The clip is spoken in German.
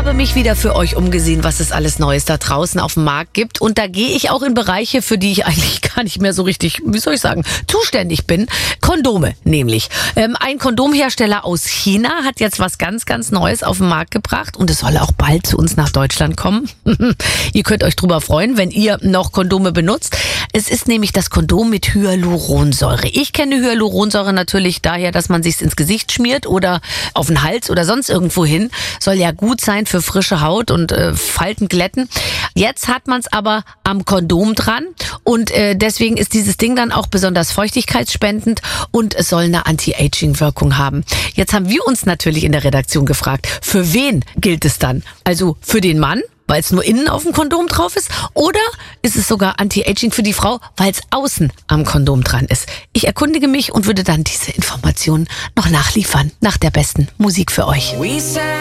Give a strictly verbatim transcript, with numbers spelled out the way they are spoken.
habe mich wieder für euch umgesehen, was es alles Neues da draußen auf dem Markt gibt. Und da gehe ich auch in Bereiche, für die ich eigentlich gar nicht mehr so richtig, wie soll ich sagen, zuständig bin. Kondome nämlich. Ähm, ein Kondomhersteller aus China hat jetzt was ganz, ganz Neues auf den Markt gebracht. Und es soll auch bald zu uns nach Deutschland kommen. Ihr könnt euch drüber freuen, wenn ihr noch Kondome benutzt. Es ist nämlich das Kondom mit Hyaluronsäure. Ich kenne Hyaluronsäure natürlich daher, dass man sich's ins Gesicht schmiert oder auf den Hals oder sonst irgendwo hin. Soll ja gut sein für frische Haut und äh, Falten glätten. Jetzt hat man es aber am Kondom dran und äh, deswegen ist dieses Ding dann auch besonders feuchtigkeitsspendend und es soll eine Anti-Aging-Wirkung haben. Jetzt haben wir uns natürlich in der Redaktion gefragt, für wen gilt es dann? Also für den Mann, weil es nur innen auf dem Kondom drauf ist? Oder ist es sogar Anti-Aging für die Frau, weil es außen am Kondom dran ist? Ich erkundige mich und würde dann diese Informationen noch nachliefern, nach der besten Musik für euch.